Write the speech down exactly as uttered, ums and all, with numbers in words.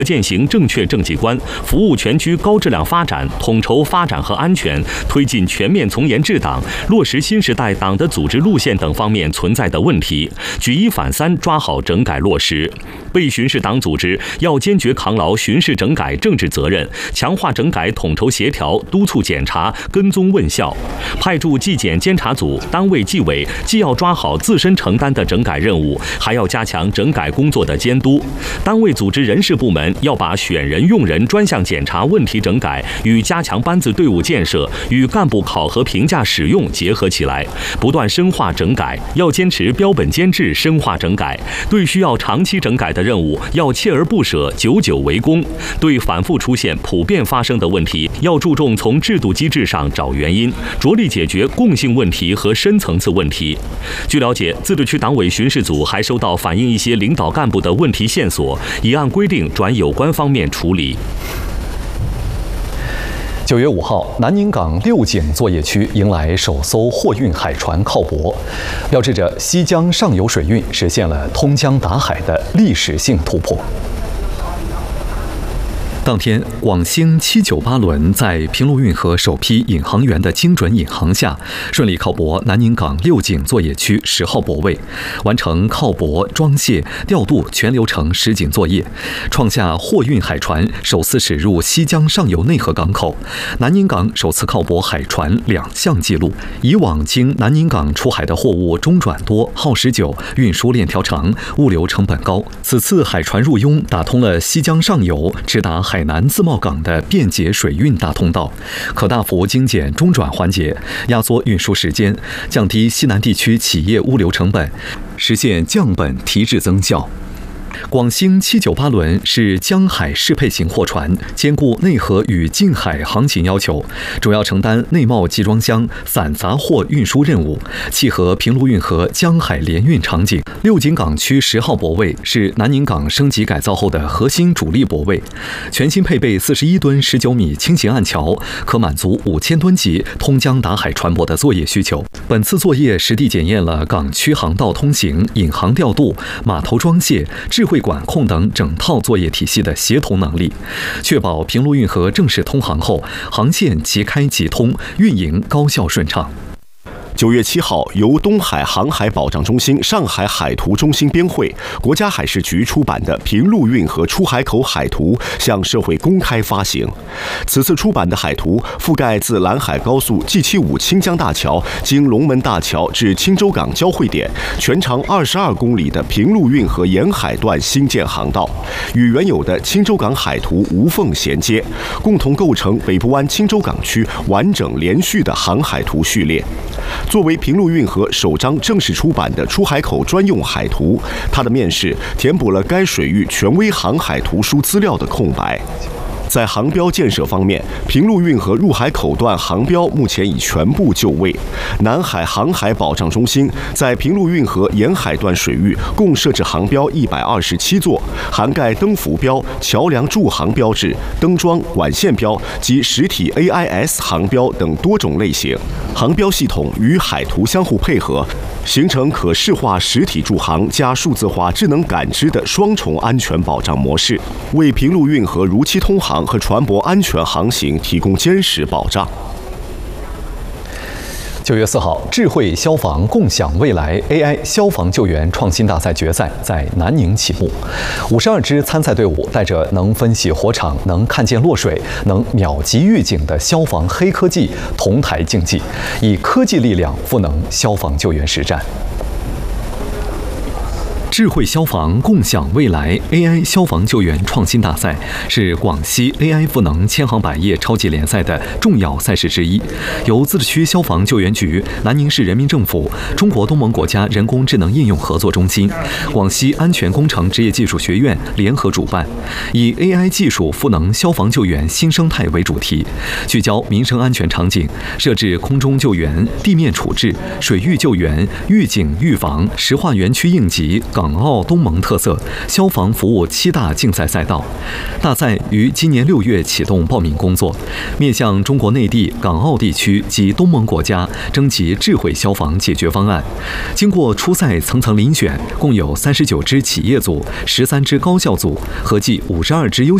践行正确政绩观，服务全区高质量发展，统筹发展和安全，推进全面从严治党，落实新时代党的组织路线等方面存在的问题，举一反三，抓好整改落实。被巡视党组织要坚决扛牢巡视整改政治责任，强化整改统筹协调，督促检查，跟踪问效。派驻纪检监察组、单位纪委既要抓好自身承担的整改任务，还要加强整改工作的监督。单位组织人事部门要把选人用人专项检查问题整改与加强班子队伍建设与干部考核评价使用结合起来，不断深化整改，要坚持标本兼治，深化整改。对需要长期整改的任务要锲而不舍，久久为功。对反复出现、普遍发生的问题，要注重从制度机制上找原因，着力解决共性问题和深层次问题。据了解，自治区党委巡视组还收到反映一些领导干部的问题线索，已按规定转有关方面处理。 九月五号，南宁港六井作业区迎来首艘货运海船靠泊，标志着西江上游水运实现了通江达海的历史性突破。当天，广兴七九八轮在平陆运河首批引航员的精准引航下，顺利靠泊南宁港六井作业区十号泊位，完成靠泊、装卸、调度全流程实景作业，创下货运海船首次驶入西江上游内河港口、南宁港首次靠泊海船两项纪录。以往经南宁港出海的货物中转多、耗时久，运输链条长，物流成本高。此次海船入拥，打通了西江上游直达海南自贸港的便捷水运大通道，可大幅精简中转环节，压缩运输时间，降低西南地区企业物流成本，实现降本提质增效。广兴七九八轮是江海适配型货船，兼顾内河与近海航行要求，主要承担内贸集装箱、散杂货运输任务，契合平陆运河江海联运场景。六井港区十号泊位是南宁港升级改造后的核心主力泊位，全新配备四十一吨十九米轻型岸桥，可满足五千吨级通江达海船舶的作业需求。本次作业实地检验了港区航道通行、引航调度、码头装卸、智慧管控等整套作业体系的协同能力，确保平陆运河正式通航后，航线即开即通，运营高效顺畅。 九月七号，由东海航海保障中心、上海海图中心编绘，国家海事局出版的《平陆运河出海口海图》向社会公开发行。此次出版的海图覆盖自兰海高速 G 七十五清江大桥经龙门大桥至青州港交汇点，全长二十二公里的平陆运河沿海段新建航道，与原有的青州港海图无缝衔接，共同构成北部湾青州港区完整连续的航海图序列。作为平陆运河首张正式出版的出海口专用海图，它的面世填补了该水域权威航海图书资料的空白。在航标建设方面，平陆运河入海口段航标目前已全部就位。南海航海保障中心在平陆运河沿海段水域共设置航标一百二十七座，涵盖灯浮标、桥梁驻航标志、灯桩、管线标及实体 A I S 航标等多种类型。航标系统与海图相互配合，形成可视化实体驻航加数字化智能感知的双重安全保障模式，为平陆运河如期通航和船舶安全航行提供坚实保障。 九月四号，智慧消防共享未来 A I 消防救援创新大赛决赛在南宁启幕。五十二支参赛队伍带着能分析火场、能看见落水、能秒级预警的消防黑科技同台竞技，以科技力量赋能消防救援实战。智慧消防共享未来 A I 消防救援创新大赛是广西 A I 赋能千行百业超级联赛的重要赛事之一，由自治区消防救援局、南宁市人民政府、中国东盟国家人工智能应用合作中心、广西安全工程职业技术学院联合主办，以 A I 技术赋能消防救援新生态为主题，聚焦民生安全场景，设置空中救援、地面处置、水域救援、预警预防、石化园区应急、 港澳东盟特色消防服务七大竞赛赛道。大赛于今年六月启动报名工作，面向中国内地、港澳地区及东盟国家征集智慧消防解决方案。经过初赛层层遴选，共有三十九支企业组、十三支高校组，合计五十二支优